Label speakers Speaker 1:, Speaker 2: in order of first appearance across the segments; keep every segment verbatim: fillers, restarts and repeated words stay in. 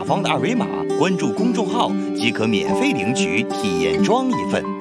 Speaker 1: 方的二维码，关注公众号即可免费领取体验装一份。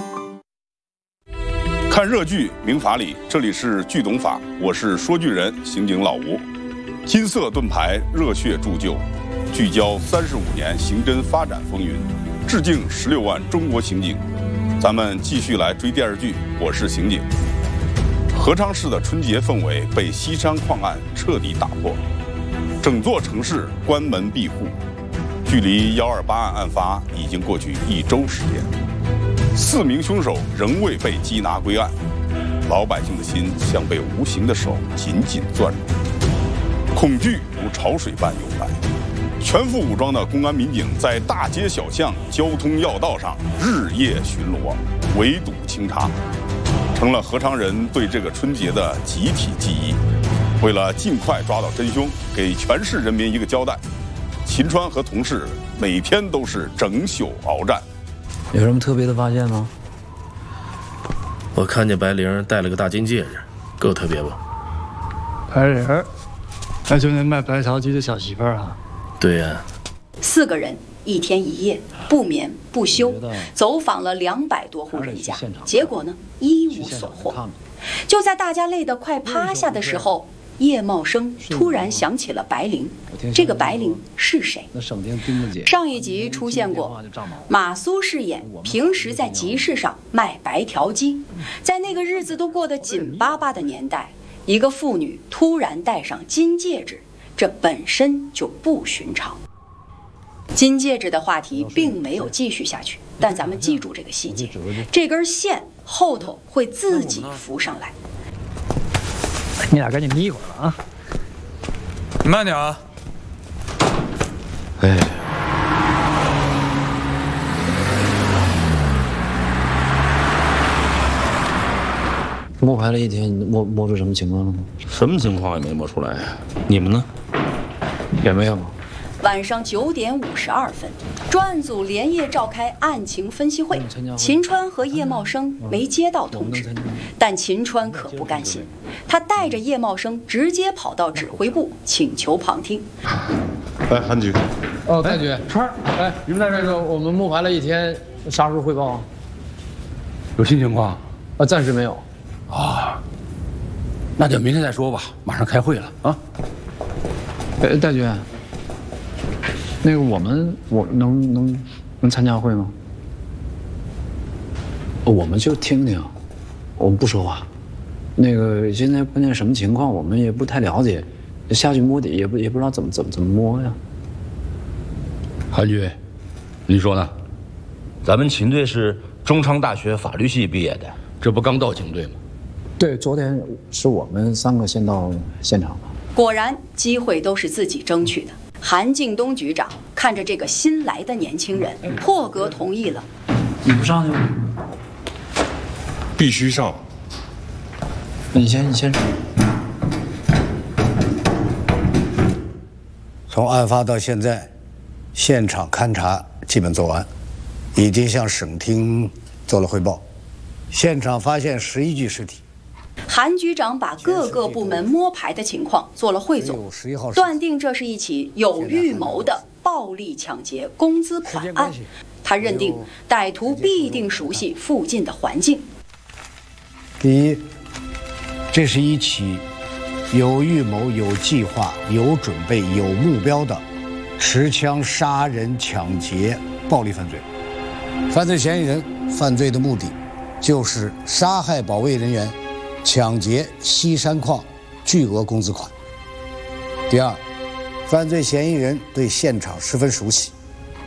Speaker 2: 看热剧明法理，这里是剧懂法，我是说剧人刑警老吴。金色盾牌，热血铸就，聚焦三十五年刑侦发展风云，致敬十六万中国刑警。咱们继续来追电视剧，我是刑警。合昌市的春节氛围被西山矿案彻底打破，整座城市关门闭户。距离幺二八案案发已经过去一周时间，四名凶手仍未被缉拿归案，老百姓的心像被无形的手紧紧攥住，恐惧如潮水般涌来。全副武装的公安民警在大街小巷、交通要道上日夜巡逻，围堵清查，成了合昌人对这个春节的集体记忆。为了尽快抓到真凶，给全市人民一个交代，秦川和同事每天都是整宿鏖战。
Speaker 3: 有什么特别的发现吗？
Speaker 4: 我看见白玲戴了个大金戒指，够特别吧？
Speaker 3: 白玲，那就那卖白桃鸡的小媳妇儿啊？
Speaker 4: 对呀、啊。
Speaker 5: 四个人一天一夜不眠不休，走访了两百多户人家，结果呢一无所获。就在大家累得快趴下的时候，叶茂生突然想起了白灵。这个白灵是谁？上一集出现过，马苏饰演平时在集市上卖白条鸡，在那个日子都过得紧巴巴的年代，一个妇女突然戴上金戒指，这本身就不寻常。金戒指的话题并没有继续下去，但咱们记住这个细节，这根线后头会自己浮上来。
Speaker 3: 你俩赶紧眯一会儿了啊！
Speaker 6: 你慢点啊！
Speaker 3: 哎，摸排了一天，摸摸出什么情况了吗？
Speaker 4: 什么情况也没摸出来。你们呢？
Speaker 3: 也没有。
Speaker 5: 晚上九点五十二分，专案组连夜召开案情分析会。秦川和叶茂生没接到通知，但秦川可不甘心，他带着叶茂生直接跑到指挥部请求旁听。
Speaker 7: 哎，韩局。
Speaker 3: 哦，太局，川儿，哎，你们在这个我们摸排了一天，啥时候汇报啊？
Speaker 6: 有新情况？
Speaker 3: 啊，暂时没有。
Speaker 6: 啊，那就明天再说吧，马上开会了啊。
Speaker 3: 哎，大局。那个我们我能能能参加会吗？我们就听听，我们不说话。那个现在关键什么情况，我们也不太了解，下去摸底也不也不知道怎么怎么怎么摸呀。
Speaker 6: 韩局，你说呢？
Speaker 8: 咱们秦队是中昌大学法律系毕业的，
Speaker 6: 这不刚到警队吗？
Speaker 3: 对，昨天是我们三个先到现场的。
Speaker 5: 果然，机会都是自己争取的。韩敬东局长看着这个新来的年轻人，破格同意了。
Speaker 3: 你不上去吗？
Speaker 7: 必须上。
Speaker 3: 那你先，你先上。
Speaker 9: 从案发到现在，现场勘查基本做完，已经向省厅做了汇报。现场发现十一具尸体。
Speaker 5: 韩局长把各个部门摸排的情况做了汇总，断定这是一起有预谋的暴力抢劫工资款案。他认定歹徒必定熟悉附近的环境。
Speaker 9: 第一，这是一起有预谋、有计划、有准备、有目标的持枪杀人、抢劫暴力犯罪。犯罪嫌疑人犯罪的目的就是杀害保卫人员，抢劫西山矿巨额工资款。第二，犯罪嫌疑人对现场十分熟悉，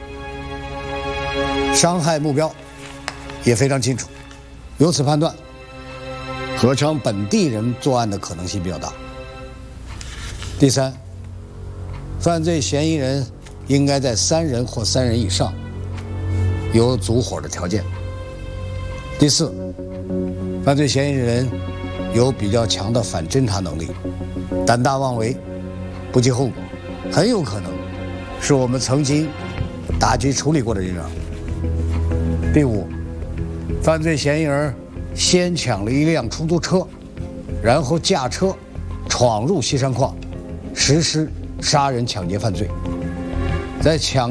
Speaker 9: 伤害目标也非常清楚，由此判断，合昌本地人作案的可能性比较大。第三，犯罪嫌疑人应该在三人或三人以上，有组伙的条件。第四，犯罪嫌疑人有比较强的反侦查能力，胆大妄为，不计后果，很有可能是我们曾经打击处理过的人员。第五，犯罪嫌疑人先抢了一辆出租车，然后驾车闯入西山矿，实施杀人抢劫犯罪，在抢